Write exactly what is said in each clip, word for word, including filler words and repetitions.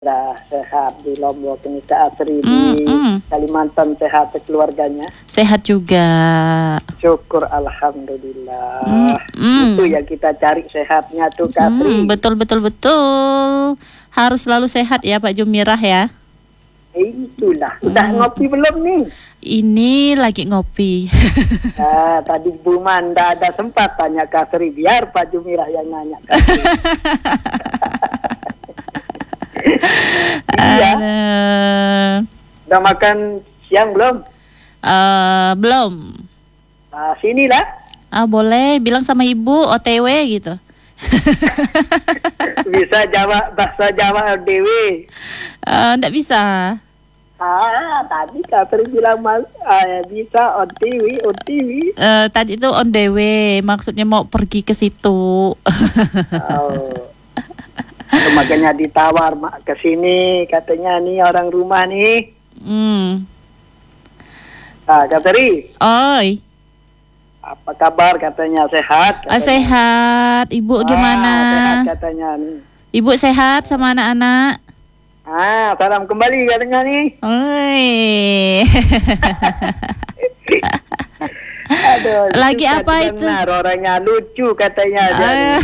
Dah sehat di Lombok ini, Kak Asri Mm, di mm. Kalimantan sehat keluarganya. Sehat juga. Syukur alhamdulillah. Mm, mm. Itu yang kita cari sehatnya tuh Kak Asri. Hmm, betul betul betul. Harus selalu sehat ya Pak Jumirah ya. Eh, itulah. Udah Mm. ngopi belum nih? Ini lagi ngopi. Ah, tadi Bu Manda ada sempat tanya Kak Asri, biar Pak Jumirah yang nanya Kak Asri. Iya. Aduh. Udah makan siang belum? Eh, belum. Ah, sinilah. Ah, boleh bilang sama ibu O T W gitu. Bisa Jawa, bahasa Jawa O T W. Eh, nggak bisa. Ah, tadi Kak Asri bilang mas, ah, bisa O T W, O T W. Eh, tadi itu on the way, maksudnya mau pergi ke situ. Oh. Itu makanya ditawar mak ke sini, katanya nih orang rumah nih. Hmm. Ah, Kak Asri, Oi, apa kabar katanya sehat? ah, Katanya. sehat. Ibu gimana? Ah, sehat katanya nih. Ibu sehat sama anak-anak? Ah, salam kembali katanya nih. Oi. Aduh, Lagi susah apa itu? didengar, orangnya lucu katanya dia Ah. nih.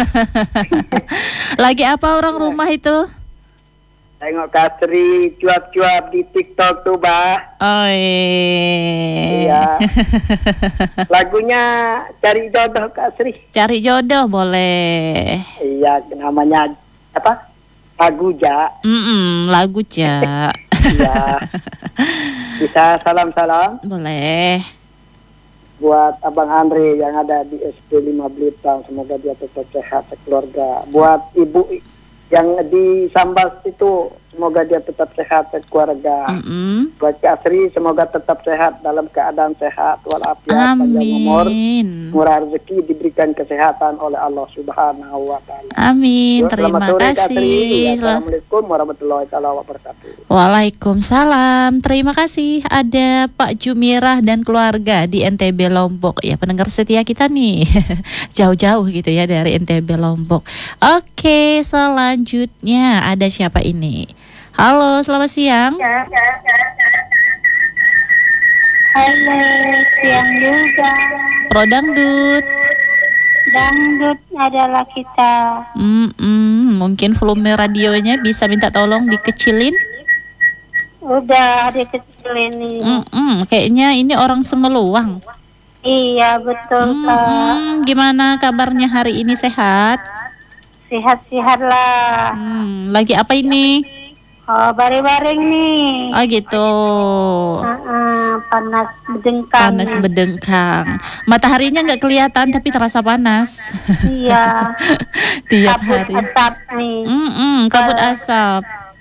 Lagi apa orang rumah itu? Tengok Kak Asri cuap-cuap di TikTok tuh, Bah. Oi. Iya. Lagunya Cari Jodoh Kak Asri. Cari jodoh boleh. Iya, namanya apa? Lagu Ja. Mm-mm, lagu Ja. Iya. Bisa salam-salam Boleh. buat Abang Andre yang ada di S D lima Blitar, semoga dia tetap sehat keluarga. Buat ibu yang di Sambas itu, semoga dia tetap sehat keluarga. Mm-mm. Buat Kak Asri, semoga tetap sehat dalam keadaan sehat walafiat, panjang umur, Amin. murah rezeki, diberikan kesehatan oleh Allah Subhanahu wa taala. Amin. Yo, selamat Terima sore, Kak Asri. kasih. Sel- Assalamualaikum warahmatullahi wabarakatuh. Waalaikumsalam. Terima kasih ada Pak Jumirah dan keluarga di N T B Lombok. Ya, pendengar setia kita nih. Jauh-jauh gitu ya dari N T B Lombok. Oke, selanjutnya ada siapa ini? Halo, selamat siang. Halo, siang juga. Pro Dangdut. Dangdut adalah kita. Mm-mm, mungkin volume radionya bisa minta tolong dikecilin. Udah ada kecil ini. Mm-mm, kayaknya ini orang Semeluang. Iya, betul Kak. Mm-mm, gimana kabarnya hari ini, sehat? Sehat-sehat lah. Hmm, lagi apa ini? Oh, bareng-bareng nih. Oh gitu. Uh-uh, panas bedengkang. Panas bedengkang. Mataharinya nggak kelihatan tapi terasa panas. Iya. Tiap Kabut hari. asap nih. Mm-mm, kabut asap.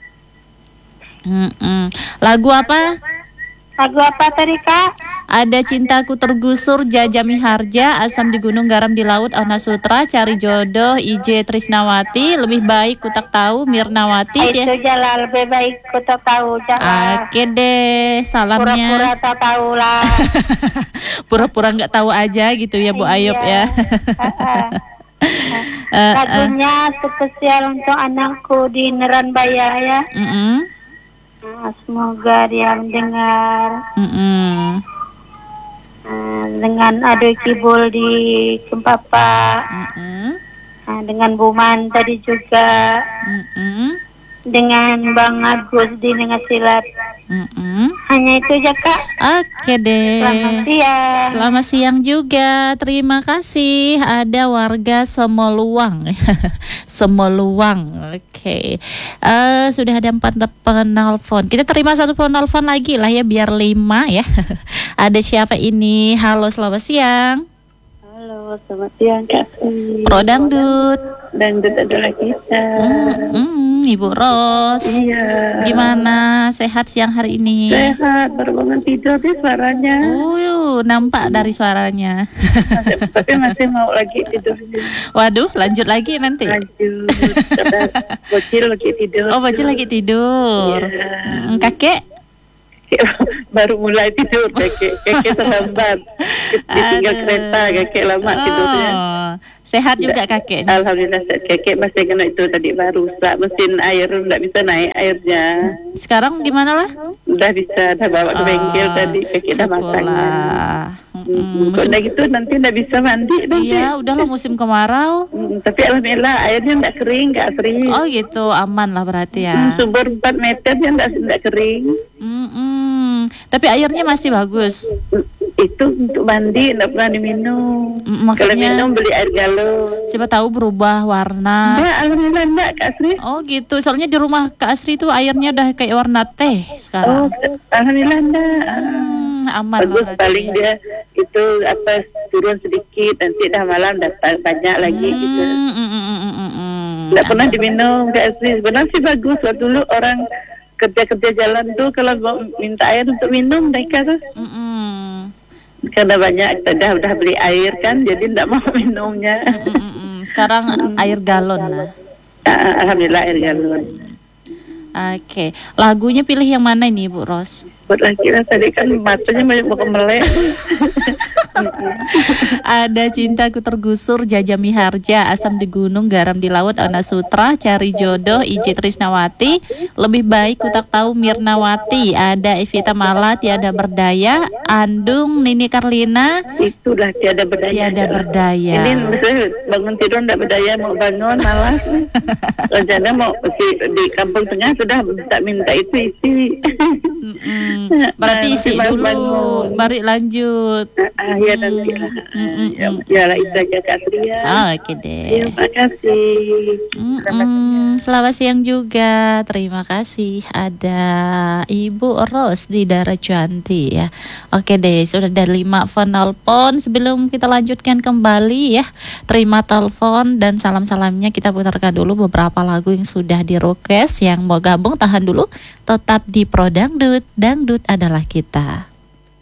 Mm-mm. Lagu apa? Lagu apa tadi Kak? Ada Cintaku Tergusur, Jaja Miharja, Asam di Gunung Garam di Laut, Auna Sutra, Cari Jodoh, I J Trisnawati, Lebih Baik Ku Tak Tahu, Mirnawati. Itu Dia. jalan lebih baik ku tak tahu jalan. Oke deh, Pura-pura salamnya. tak tahu lah. Pura-pura nggak tahu aja gitu ya Bu Ayub ya. Uh-uh. Eh, eh. Lagunya spesial untuk anakku di Neranbaya ya. Mm-mm, Nah, semoga dia mendengar. mm-mm, Nah, dengan Ado Kibul di Kempapa. mm-mm, Nah, dengan Buman tadi juga. mm-mm, Dengan Bang Agus di Negasilat. mm-mm. Hanya itu aja Kak. Oke deh. Selamat siang. Selamat siang juga. Terima kasih. Ada warga Semeluang. Semeluang. Oke. Eh, sudah ada empat penelpon. Kita terima satu penelpon lagi lah ya, biar lima ya. Ada siapa ini? Halo, selamat siang. Halo, selamat siang Kak. Pro Dangdut. Dangdut adalah kita. Hmm, Ibu Ros. Iya. Gimana? Sehat siang hari ini? Sehat, baru bangun tidur sih suaranya. Uh, nampak dari suaranya. Masih, tapi masih mau lagi tidur. Waduh, lanjut lagi nanti. Lanjut. Kata bocil lagi tidur. Oh, bocil lagi tidur. Iya. Hmm, kakek? Baru mulai tidur kakek. Kakek terlambat. Ditinggal Aduh. kereta, kakek lama tidurnya. Oh, Sehat juga kakeknya. Alhamdulillah sehat. Kakek masih kena itu tadi baru rusak mesin air, nggak bisa naik airnya. Sekarang gimana lah? Udah bisa, dah bawa ke bengkel Ah, tadi. Kakek dah masangnya. syukurlah. Mm-mm, Hmm, musim- udah gitu nanti nggak bisa mandi nanti. Iya, udahlah musim kemarau. Hmm, tapi alhamdulillah airnya nggak kering, nggak kering. Oh gitu, aman lah berarti Hmm, ya. sumber empat meternya nggak nggak kering. Mm-mm. Tapi airnya masih bagus. Hmm, itu untuk mandi nggak pernah diminum. Mm, Kalau maksudnya minum beli air galon. siapa tahu berubah warna. Nggak, alhamdulillah nggak Kak Sri. Oh gitu, soalnya di rumah Kak Asri itu airnya udah kayak warna teh Oh, sekarang. alhamdulillah nggak. Hmm, aman lah Bagus, berarti. paling dia itu apa turun sedikit nanti dah malam datang banyak lagi gitu. Hmm, mm, mm, mm, mm, mm. Nggak pernah diminum Kak Sri. Sebenarnya sih bagus. Waktu dulu orang kerja-kerja jalan tuh kalau mau minta air untuk minum mereka tuh Mm, mm. karena banyak udah udah beli air kan jadi nggak mau minumnya. Mm, mm, mm. Sekarang air galon lah. Ah, alhamdulillah air galon. Oke, lagunya pilih yang mana ini Bu Ros? Buat laki lah tadi kan matanya banyak mau melek. Ada Cintaku Tergusur, Jaja Miharja, Asam di Gunung, Garam di Laut, Ana Sutra, Cari Jodoh, Iji Trisnawati, Lebih Baik Ku Tak Tahu, Mirnawati, ada Evita Mala, Tiada Berdaya, Andung, Nini Karlina, Itulah tiada berdaya. Tiada Berdaya. Ini misalnya bangun tidur nggak berdaya mau bangun malas. Rencana mau di, di kampung tengah sudah minta minta itu isi. Mm-mm. Berarti isi Nah, dulu, bangun. mari lanjut. Ah, ya nanti lah. Mm-mm. Ya, ya lah itu aja Kak Sri ya. Oke deh. Terima kasih. Mm-mm. Selamat siang juga. Terima kasih. Ada Ibu Ros di Darajanti ya. Oke deh, sudah ada lima penelpon. Sebelum kita lanjutkan kembali ya, terima telepon dan salam-salamnya kita putarkan dulu beberapa lagu yang sudah di request. Yang mau gabung tahan dulu, tetap di Pro Dangdut. Dangdut adalah kita.